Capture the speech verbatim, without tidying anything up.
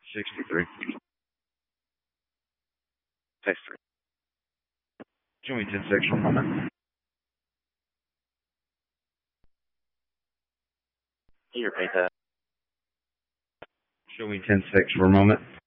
sixty-three. Text three. Show me ten six for a moment. Can you repeat that? Show me ten six for a moment.